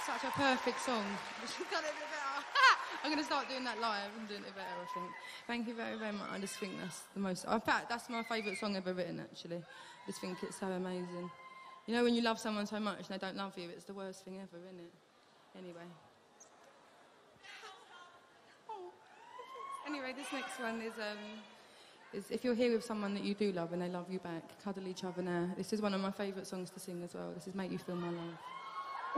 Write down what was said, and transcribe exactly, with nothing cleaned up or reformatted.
Such a perfect song. She's done it a bit better. I'm going to start doing that live and doing it better, I think. Thank you very, very much. I just think that's the most... In fact, that's my favourite song ever written, actually. I just think it's so amazing. You know, when you love someone so much and they don't love you, it's the worst thing ever, isn't it? Anyway. Oh. Anyway, this next one is... Um, is if you're here with someone that you do love and they love you back, cuddle each other now. This is one of my favourite songs to sing as well. This is Make You Feel My Love.